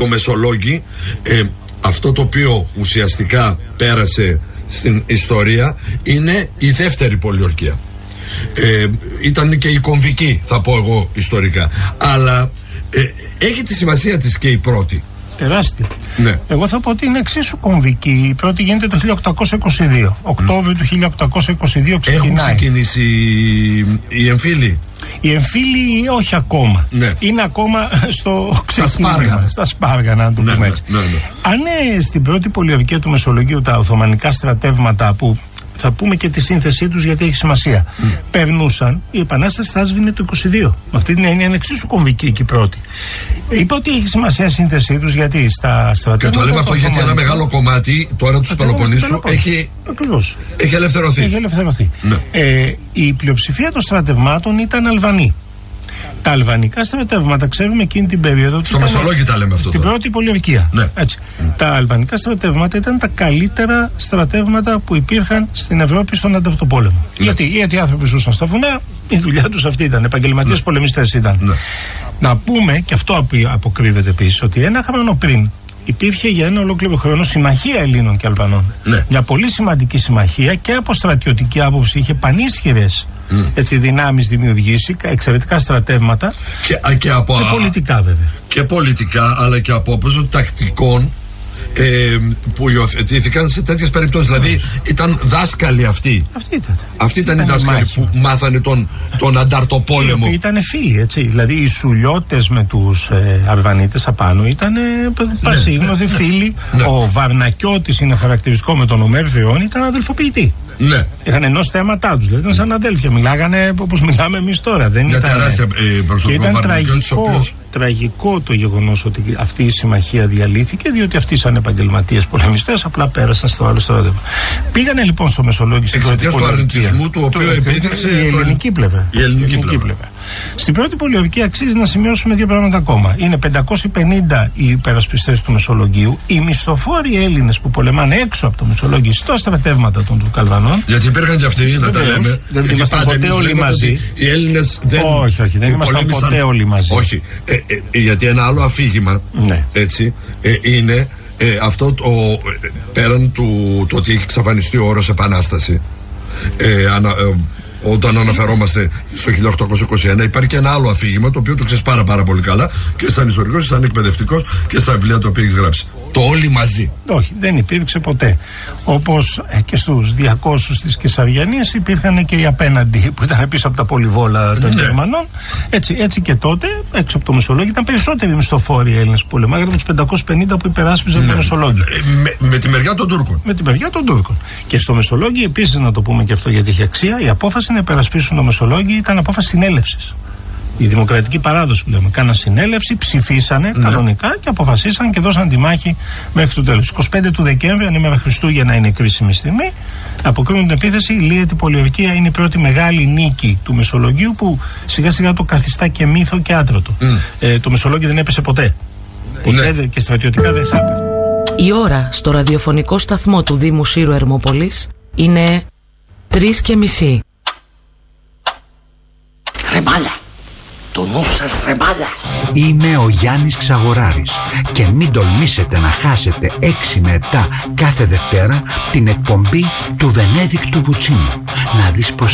το Μεσολόγγι, αυτό το οποίο ουσιαστικά πέρασε στην ιστορία είναι η δεύτερη πολιορκία. Ήταν και η κομβική, θα πω εγώ ιστορικά, αλλά έχει τη σημασία της και η πρώτη. Τεράστια. Ναι. Εγώ θα πω ότι είναι εξίσου κομβική. Η πρώτη γίνεται το 1822. Οκτώβριο του 1822 ξεκινάει. Έχουν ξεκινήσει οι εμφύλοι. Οι εμφύλοι όχι ακόμα. Ναι. Είναι ακόμα στα σπάργανα, να το πούμε έτσι. Αν στην πρώτη πολιορκία του Μεσολογγίου τα Οθωμανικά στρατεύματα, που θα πούμε και τη σύνθεσή τους γιατί έχει σημασία, περνούσαν, η Επανάσταση θα έσβηνε το 22. Με αυτή την έννοια είναι εξίσου κομβική και η πρώτη. Είπα ότι έχει σημασία η σύνθεσή τους γιατί στα στρατεύματα. Και το λέμε αυτό γιατί ένα μεγάλο κομμάτι τώρα του Πελοποννήσου έχει ελευθερωθεί. Ναι. Η πλειοψηφία των στρατευμάτων ήταν Αλβανοί. Τα αλβανικά στρατεύματα, ξέρουμε εκείνη την περίοδο. Στο Μεσολόγγι τα λέμε αυτό. Την πρώτη πολιορκία. Ναι. Έτσι. Τα αλβανικά στρατεύματα ήταν τα καλύτερα στρατεύματα που υπήρχαν στην Ευρώπη στον Αντάρτο πόλεμο. Ναι. Γιατί οι άνθρωποι ζούσαν στα βουνά, η δουλειά τους αυτή ήταν. Επαγγελματίες πολεμιστές ήταν. Ναι. Να πούμε, και αυτό αποκρύβεται επίσης, ότι ένα χρόνο πριν υπήρχε για ένα ολόκληρο χρόνο συμμαχία Ελλήνων και Αλβανών. Ναι. Μια πολύ σημαντική συμμαχία και από στρατιωτική άποψη είχε πανίσχυρες δυνάμεις δημιουργήσει, εξαιρετικά στρατεύματα και πολιτικά βέβαια. Και πολιτικά, αλλά και από άποψη τακτικών που υιοθετήθηκαν σε τέτοιες περιπτώσεις. Δηλαδή ήταν δάσκαλοι αυτοί. Αυτοί ήταν οι δάσκαλοι που μάθανε τον Ανταρτοπόλεμο. Ήταν φίλοι, έτσι. Δηλαδή οι Σουλιώτες με τους Αρβανίτες απάνω ήταν πασίγνωστοι φίλοι. Ο Βαρνακιώτης είναι χαρακτηριστικό με τον Ομέρ Φιών, ήταν αδελφοποιητή. Ναι. Είχαν ενός θέματά τους, δηλαδή ήταν σαν αδέλφια. Μιλάγανε όπως μιλάμε εμείς τώρα. Δεν ήταν τεράστια και ήταν τραγικό το γεγονός ότι αυτή η συμμαχία διαλύθηκε, διότι αυτοί σαν επαγγελματίες πολεμιστές απλά πέρασαν στο άλλο στρατεύμα. Πήγανε λοιπόν στο Μεσολόγγι στην πρώτη πολιορκία. Εξαιτίας του αρνητισμού του οποίου επίδειξε η ελληνική πλευρά. Στην πρώτη πολιορκία αξίζει να σημειώσουμε δύο πράγματα ακόμα. Είναι 550 οι υπερασπιστές του Μεσολογγίου, οι μισθοφόροι Έλληνες που πολεμάνε έξω από το Μεσολόγγι στα στρατεύματα των Τουρκαλβανών. Γιατί υπήρχαν και αυτοί, να τα λέμε. Δεν ήμασταν ποτέ όλοι μαζί. Οι Έλληνες όχι, δεν ήμασταν ποτέ όλοι μαζί. Όχι. Γιατί ένα άλλο αφήγημα έτσι, είναι αυτό πέραν του ότι έχει εξαφανιστεί ο όρος Επανάσταση. Όταν αναφερόμαστε στο 1821, υπάρχει και ένα άλλο αφήγημα το οποίο το ξέρεις πάρα πολύ καλά και σαν ιστορικός, σαν εκπαιδευτικός και στα βιβλία τα οποία έχεις γράψει. Το όλοι μαζί. Όχι, δεν υπήρξε ποτέ. Όπως και στους 200 της Κεσαριανής υπήρχαν και οι απέναντι που ήταν πίσω από τα πολυβόλα των Γερμανών. Έτσι και τότε, έξω από το Μεσολόγγι, ήταν περισσότεροι μισθοφόροι Έλληνες που πολεμάγανε από τους 550 που υπεράσπιζαν το Μεσολόγγι. Με τη μεριά των Τούρκων. Με τη μεριά των Τούρκων. Και στο Μεσολόγγι, επίσης, να το πούμε και αυτό γιατί έχει αξία, η απόφαση να υπερασπίσουν το Μεσολόγγι ήταν απόφαση συνέλευσης. Η δημοκρατική παράδοση που λέμε. Κάναν συνέλευση, ψηφίσανε κανονικά και αποφασίσαν και δώσαν τη μάχη μέχρι το τέλος. 25 του Δεκέμβρη, αν ημέρα Χριστούγεννα είναι κρίσιμη στιγμή, αποκρίνουν την επίθεση. Η Λίαιτη πολιορκία είναι η πρώτη μεγάλη νίκη του Μεσολογγίου που σιγά σιγά το καθιστά και μύθο και άτρωτο. Το Μεσολόγγι δεν έπεσε ποτέ. Ποτέ και στρατιωτικά δεν θα έπεφτε. Η ώρα στο ραδιοφωνικό σταθμό του Δήμου Σύρου Ερμόπολης είναι 3:30. Ρεμπάλα. Το νου σας ρεμπάλα. Είμαι ο Γιάννης Ξαγοράρης και μην τολμήσετε να χάσετε 6 με 7 κάθε Δευτέρα την εκπομπή του Βενέδικτου Βουτσίνου. Να δεις πως